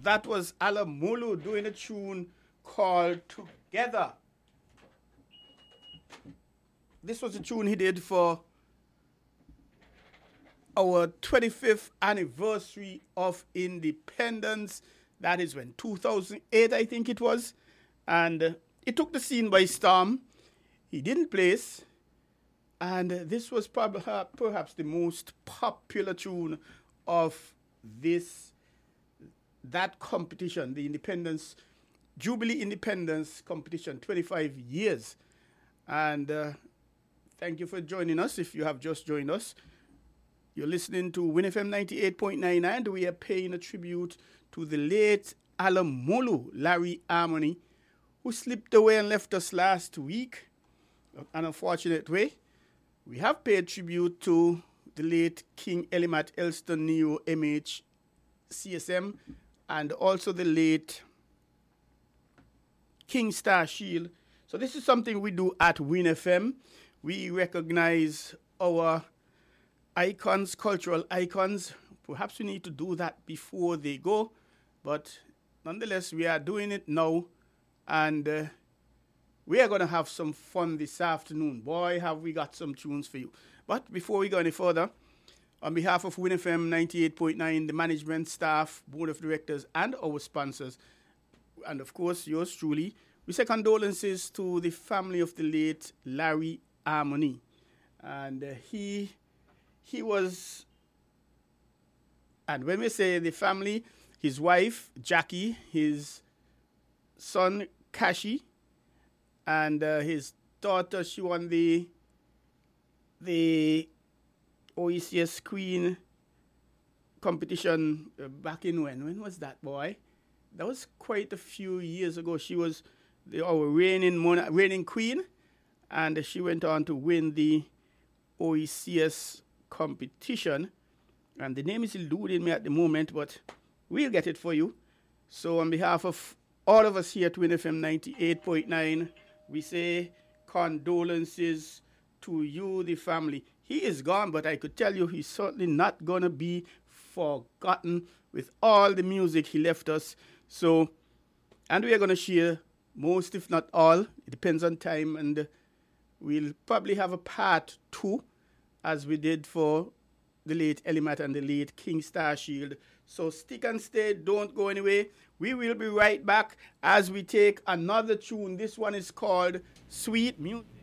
that was Alamulu doing a tune called Together. This was a tune he did for our 25th anniversary of independence. That is when 2008, I think it was. And it took the scene by storm. He didn't place. And this was perhaps the most popular tune of that competition, the Jubilee Independence competition, 25 years. And thank you for joining us. If you have just joined us, you're listening to Win FM 98.9, and we are paying a tribute to the late Alamulu, Larry Harmony, who slipped away and left us last week. An unfortunate way. We have paid tribute to the late King Elimat Elston Neo MH CSM, and also the late King Star Shield. So this is something we do at Win FM. We recognize our icons, cultural icons. Perhaps we need to do that before they go, but nonetheless, we are doing it now, and we are going to have some fun this afternoon. Boy, have we got some tunes for you. But before we go any further, on behalf of Win FM 98.9, the management, staff, board of directors, and our sponsors, and of course yours truly, we say condolences to the family of the late Larry Harmony. And he was, and when we say the family, his wife, Jackie, his son, Kashi, and his daughter, she won the OECS Queen competition back in when? When was that, boy? That was quite a few years ago. She was our reigning queen, and she went on to win the OECS competition. And the name is eluding me at the moment, but we'll get it for you. So on behalf of all of us here at Win FM 98.9, we say condolences to you, the family. He is gone, but I could tell you he's certainly not going to be forgotten with all the music he left us. So, and we are going to share most, if not all. It depends on time, and we'll probably have a part 2, as we did for the late Elimat and the late King Star Shield. So stick and stay, don't go anywhere. We will be right back as we take another tune. This one is called Sweet Music.